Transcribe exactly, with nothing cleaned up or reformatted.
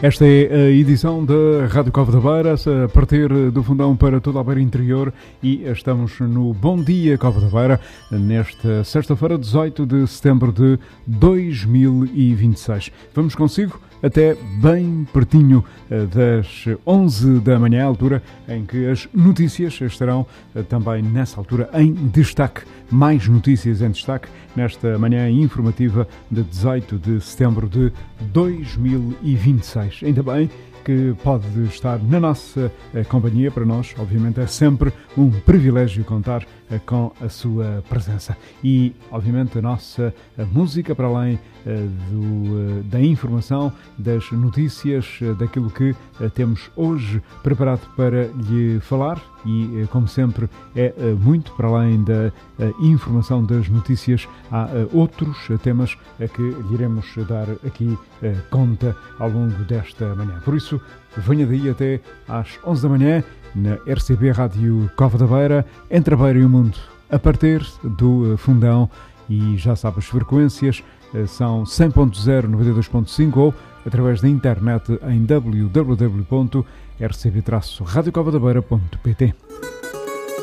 Esta é a edição da Rádio Cova da Beira, a partir do Fundão para toda a Beira Interior, e estamos no Bom Dia Cova da Beira, nesta sexta-feira, dezoito de setembro de dois mil e vinte e seis. Vamos consigo até bem pertinho das onze da manhã, altura em que as notícias estarão também nessa altura em destaque. Mais notícias em destaque nesta manhã informativa de dezoito de setembro de dois mil e vinte e seis. Ainda bem que pode estar na nossa companhia. Para nós, obviamente, é sempre um privilégio contar com a sua presença. E, obviamente, a nossa a música, para além do, da informação, das notícias, daquilo que temos hoje preparado para lhe falar. E, como sempre, é muito para além da informação das notícias. Há outros temas que lhe iremos dar aqui conta ao longo desta manhã. Por isso, venha daí até às onze da manhã, na R C B Rádio Cova da Beira, entre a Beira e o Mundo, a partir do Fundão. E já sabe, as frequências são cem ponto zero, noventa e dois ponto cinco ou através da internet em w w w ponto r c b traço radio cova da beira ponto p t.